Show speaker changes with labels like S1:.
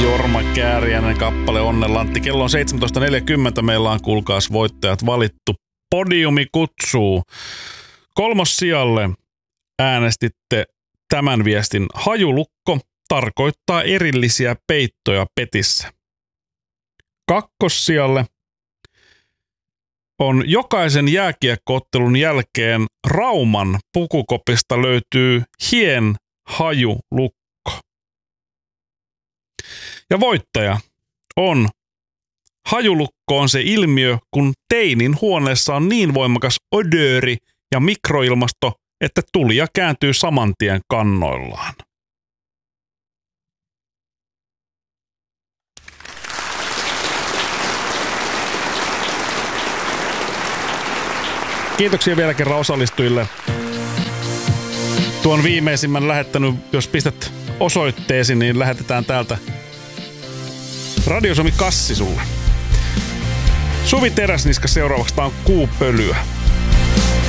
S1: Jorma Kääriäinen kappale Onnenlantti. Kello on 17.40. Meillä on kuulkaas voittajat valittu. Podiumi kutsuu. Kolmossijalle äänestitte tämän viestin. Hajulukko tarkoittaa erillisiä peittoja petissä. Kakkossijalle on jokaisen jääkiekko-ottelun jälkeen Rauman pukukopista löytyy hien hajulukko. Ja voittaja on hajulukko on se ilmiö, kun teinin huoneessa on niin voimakas odööri ja mikroilmasto, että tulija kääntyy saman tien kannoillaan. Kiitoksia vielä kerran osallistujille. Tuon viimeisimmän lähettänyt, jos pistät osoitteesi, niin lähetetään täältä Radio Suomi kassi sulle. Suvi Teräsniska seuraavaksi, tää on Kuupölyä.